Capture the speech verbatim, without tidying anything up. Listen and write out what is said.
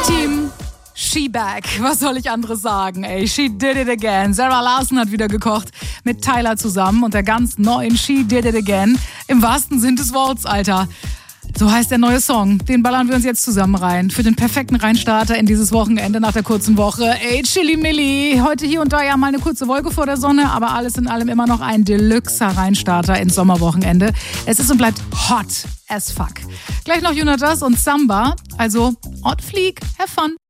Team She Back. Was soll ich anderes sagen, ey? She did it again. Sarah Larson hat wieder gekocht mit Tyler zusammen und der ganz neuen She did it again. Im wahrsten Sinn des Wortes, Alter. So heißt der neue Song. Den ballern wir uns jetzt zusammen rein. Für den perfekten Reinstarter in dieses Wochenende nach der kurzen Woche. Ey, Chili Milli. Heute hier und da ja mal eine kurze Wolke vor der Sonne, aber alles in allem immer noch ein Deluxe-Reinstarter ins Sommerwochenende. Es ist und bleibt hot as fuck. Gleich noch Jonas und Samba. Also, Odd Fleek, have fun.